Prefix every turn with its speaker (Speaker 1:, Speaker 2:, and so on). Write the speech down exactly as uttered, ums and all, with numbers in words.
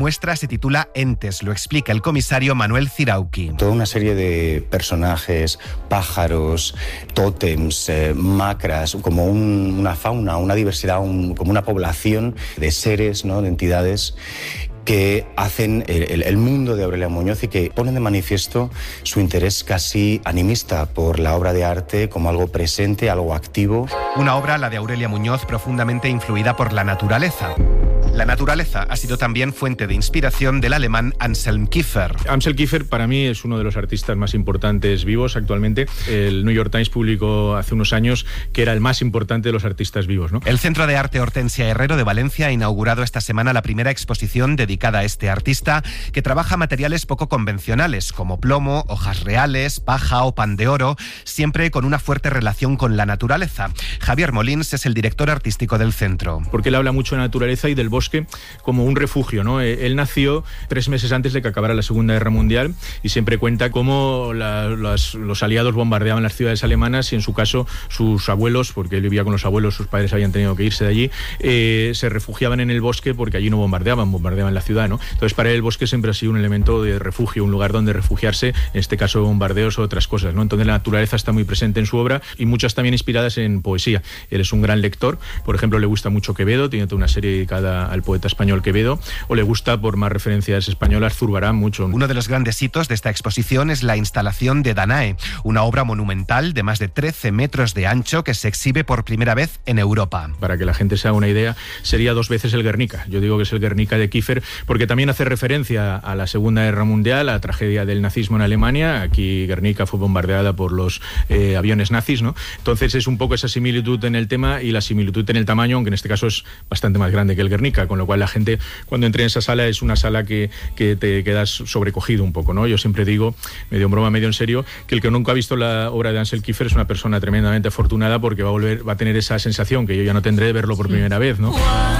Speaker 1: muestra se titula Entes, lo explica el comisario Manuel Zirauqui.
Speaker 2: Toda una serie de personajes, pájaros, tótems, eh, macras, como un, una fauna, una diversidad, un, como una población de seres, ¿no?, de entidades que hacen el, el, el mundo de Aurelia Muñoz y que ponen de manifiesto su interés casi animista por la obra de arte como algo presente, algo activo.
Speaker 1: Una obra, la de Aurelia Muñoz, profundamente influida por la naturaleza. La naturaleza ha sido también fuente de inspiración del alemán Anselm Kiefer.
Speaker 3: Anselm Kiefer para mí es uno de los artistas más importantes vivos actualmente. El New York Times publicó hace unos años que era el más importante de los artistas vivos, ¿no?
Speaker 1: El Centro de Arte Hortensia Herrero de Valencia ha inaugurado esta semana la primera exposición dedicada a este artista que trabaja materiales poco convencionales como plomo, hojas reales, paja o pan de oro, siempre con una fuerte relación con la naturaleza. Javier Molins es el director artístico del centro.
Speaker 3: Porque él habla mucho de naturaleza y del bosque como un refugio, ¿no? Él nació tres meses antes de que acabara la Segunda Guerra Mundial y siempre cuenta cómo la, las, los aliados bombardeaban las ciudades alemanas y en su caso sus abuelos, porque él vivía con los abuelos, sus padres habían tenido que irse de allí, eh, se refugiaban en el bosque porque allí no bombardeaban, bombardeaban la ciudad, ¿no? Entonces para él el bosque siempre ha sido un elemento de refugio, un lugar donde refugiarse, en este caso bombardeos o otras cosas, ¿no? Entonces la naturaleza está muy presente en su obra y muchas también inspiradas en poesía. Él es un gran lector, por ejemplo le gusta mucho Quevedo, tiene toda una serie dedicada al poeta español Quevedo, o le gusta, por más referencias españolas, Zurbarán mucho.
Speaker 1: Uno de los grandes hitos de esta exposición es la instalación de Danae, una obra monumental de más de trece metros de ancho que se exhibe por primera vez en Europa.
Speaker 3: Para que la gente se haga una idea, sería dos veces el Guernica. Yo digo que es el Guernica de Kiefer, porque también hace referencia a la Segunda Guerra Mundial, a la tragedia del nazismo en Alemania. Aquí Guernica fue bombardeada por los eh, aviones nazis, ¿no? Entonces es un poco esa similitud en el tema y la similitud en el tamaño, aunque en este caso es bastante más grande que el Guernica, con lo cual la gente cuando entre en esa sala es una sala que, que te quedas sobrecogido un poco, ¿no? Yo siempre digo, medio en broma, medio en serio, que el que nunca ha visto la obra de Anselm Kiefer es una persona tremendamente afortunada porque va a volver, va a tener esa sensación que yo ya no tendré de verlo por primera vez, ¿no?